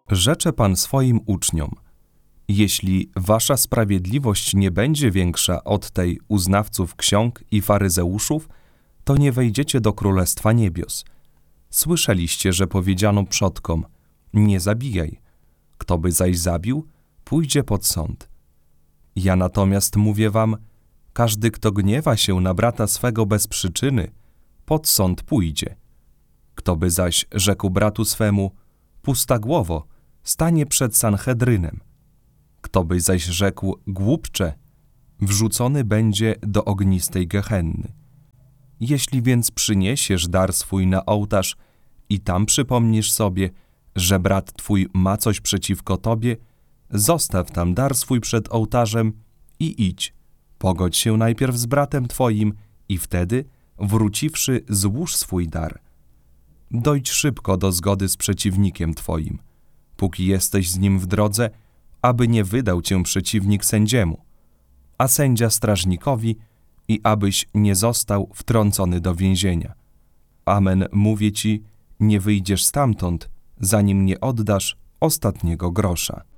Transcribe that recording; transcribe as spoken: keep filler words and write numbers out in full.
Rzecze Pan swoim uczniom: jeśli wasza sprawiedliwość nie będzie większa od tej uznawców ksiąg i faryzeuszów, to nie wejdziecie do Królestwa Niebios. Słyszeliście, że powiedziano przodkom: nie zabijaj. Kto by zaś zabił, pójdzie pod sąd. Ja natomiast mówię wam, każdy, kto gniewa się na brata swego bez przyczyny, pod sąd pójdzie. Kto by zaś rzekł bratu swemu: pusta głowo, stanie przed Sanhedrynem. Kto by zaś rzekł: głupcze, wrzucony będzie do ognistej gehenny. Jeśli więc przyniesiesz dar swój na ołtarz i tam przypomnisz sobie, że brat twój ma coś przeciwko tobie, zostaw tam dar swój przed ołtarzem i idź. Pogodź się najpierw z bratem twoim i wtedy, wróciwszy, złóż swój dar. Dojdź szybko do zgody z przeciwnikiem twoim, póki jesteś z nim w drodze, aby nie wydał cię przeciwnik sędziemu, a sędzia strażnikowi, i abyś nie został wtrącony do więzienia. Amen, mówię ci, nie wyjdziesz stamtąd, zanim nie oddasz ostatniego grosza.